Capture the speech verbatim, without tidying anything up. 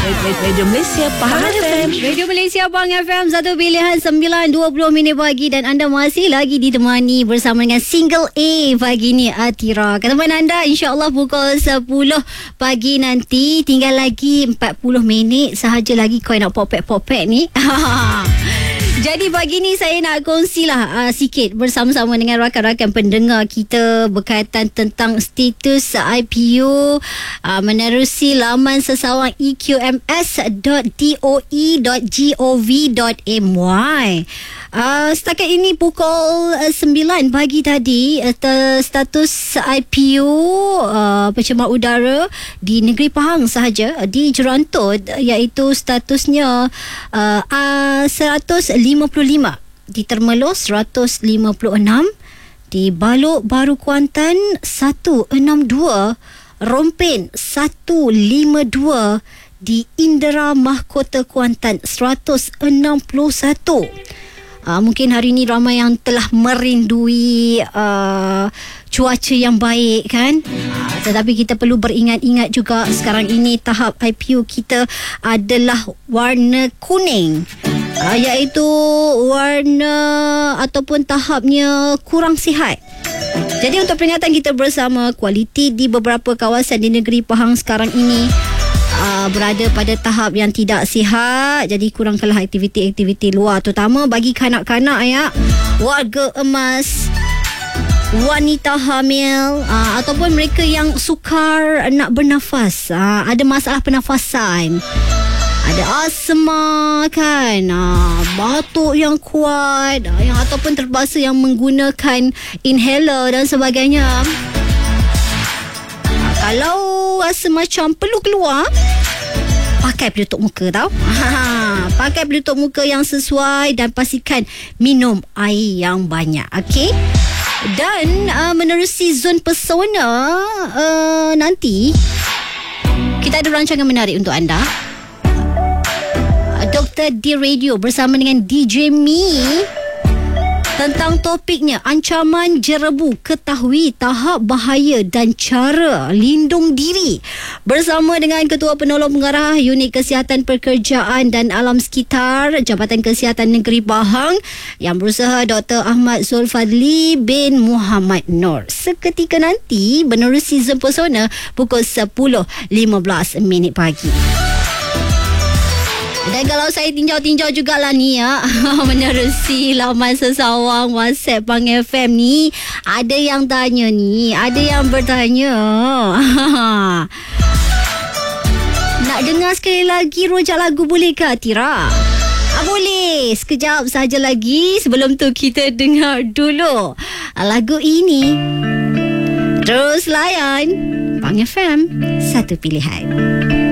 Radio Malaysia Pahang F M. Radio Malaysia Pahang F M, satu pilihan sembilan dua puluh minit pagi, dan anda masih lagi ditemani bersama dengan Single A pagi ni, Atira. Ketemuan anda insya-Allah pukul sepuluh pagi nanti. Tinggal lagi empat puluh minit sahaja lagi kau nak popek-popek ni. Jadi pagi ni saya nak kongsilah uh, sikit bersama-sama dengan rakan-rakan pendengar kita berkaitan tentang status I P U uh, menerusi laman sesawang e q m s dot d o e dot gov dot m y. Uh, setakat ini pukul uh, sembilan pagi tadi, uh, status I P U uh, pencemar udara di negeri Pahang sahaja uh, di Jerantut, iaitu statusnya uh, uh, seratus lima puluh lima, di Termelos seratus lima puluh enam, di Balok Baru Kuantan seratus enam puluh dua, Rompin seratus lima puluh dua, di Indera Mahkota Kuantan seratus enam puluh satu. Uh, mungkin hari ini ramai yang telah merindui uh, cuaca yang baik kan, uh, tetapi kita perlu beringat-ingat juga sekarang ini tahap I P U kita adalah warna kuning, uh, iaitu warna ataupun tahapnya kurang sihat. Jadi untuk peringatan kita bersama, kualiti di beberapa kawasan di negeri Pahang sekarang ini Uh, berada pada tahap yang tidak sihat. Jadi kurangkanlah aktiviti-aktiviti luar, terutama bagi kanak-kanak ya, warga emas, wanita hamil, uh, ataupun mereka yang sukar nak bernafas, uh, ada masalah pernafasan, ada asma kan, uh, batuk yang kuat, uh, yang ataupun terpaksa yang menggunakan inhaler dan sebagainya. Kalau rasa macam perlu keluar, pakai penutup muka tau. Ha, pakai penutup muka yang sesuai dan pastikan minum air yang banyak. Okey. Dan uh, menerusi zon pesona uh, nanti, kita ada rancangan menarik untuk anda. Uh, Doktor di Radio bersama dengan D J Mi tentang topiknya ancaman jerebu, ketahui tahap bahaya dan cara lindung diri, bersama dengan Ketua Penolong Pengarah Unit Kesihatan Pekerjaan dan Alam Sekitar Jabatan Kesihatan Negeri Pahang yang berusaha, Doktor Ahmad Zulfadli bin Muhammad Nur. Seketika nanti menerusi zon pesona pukul sepuluh lima belas minit pagi. Dan kalau saya tinjau-tinjau jugalah ni ya, menerusi laman sesawang WhatsApp Pahang F M ni, ada yang tanya ni, ada yang bertanya, nak dengar sekali lagi rojak lagu boleh ke Atira? Ah, boleh. Sekejap saja lagi. Sebelum tu kita dengar dulu lagu ini. Terus layan Pahang F M, satu pilihan.